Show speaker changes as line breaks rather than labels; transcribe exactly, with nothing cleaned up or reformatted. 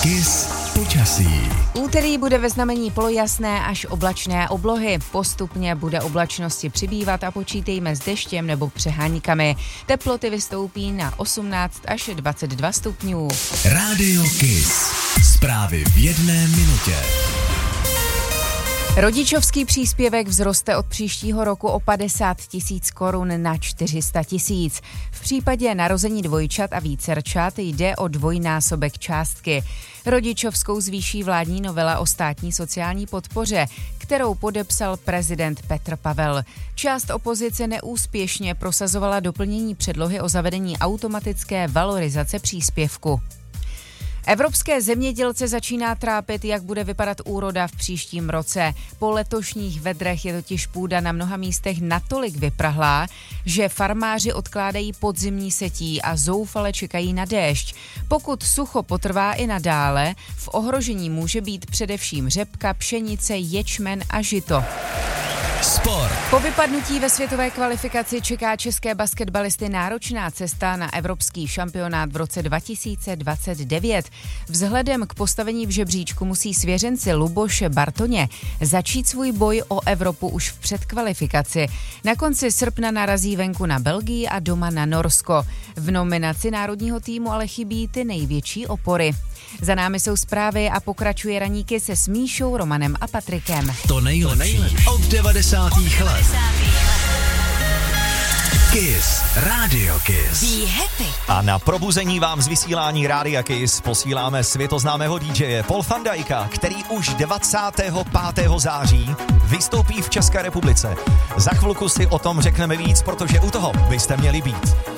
Kiss počasí.
Úterý bude ve znamení polojasné až oblačné oblohy. Postupně bude oblačnosti přibývat a počítejme s deštěm nebo přeháníkami. Teploty vystoupí na osmnáct až dvacet dva stupňů.
Rádio Kiss. Zprávy v jedné minutě.
Rodičovský příspěvek vzroste od příštího roku o padesát tisíc korun na čtyři sta tisíc. V případě narození dvojčat a vícerčat jde o dvojnásobek částky. Rodičovskou zvýší vládní novela o státní sociální podpoře, kterou podepsal prezident Petr Pavel. Část opozice neúspěšně prosazovala doplnění předlohy o zavedení automatické valorizace příspěvku. Evropské zemědělce začíná trápit, jak bude vypadat úroda v příštím roce. Po letošních vedrech je totiž půda na mnoha místech natolik vyprahlá, že farmáři odkládají podzimní setí a zoufale čekají na déšť. Pokud sucho potrvá i nadále, v ohrožení může být především řepka, pšenice, ječmen a žito.
Sport.
Po vypadnutí ve světové kvalifikaci čeká české basketbalisty náročná cesta na evropský šampionát v roce dva tisíce dvacet devět. Vzhledem k postavení v žebříčku musí svěřenci Luboše Bartoně začít svůj boj o Evropu už v předkvalifikaci. Na konci srpna narazí venku na Belgii a doma na Norsko. V nominaci národního týmu ale chybí ty největší opory. Za námi jsou zprávy a pokračuje raníky se Smíšou, Romanem a Patrikem.
To nejlepší od devadesátých let. Kiss. Rádio Kiss.
Be happy.
A na probuzení vám z vysílání Rádia Kiss posíláme světoznámého dý džeje Paul van Dijka, který už dvacátého pátého září vystoupí v České republice. Za chvilku si o tom řekneme víc, protože u toho byste měli být.